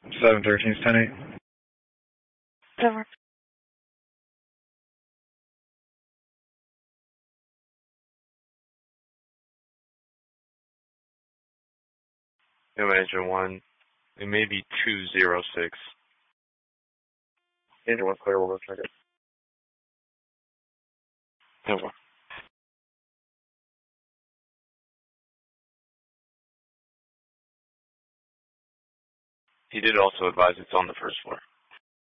713 is 10-8. Over. Engine 1, it may be 206. Engine 1 clear, we'll go check it. Over. He did also advise it's on the first floor.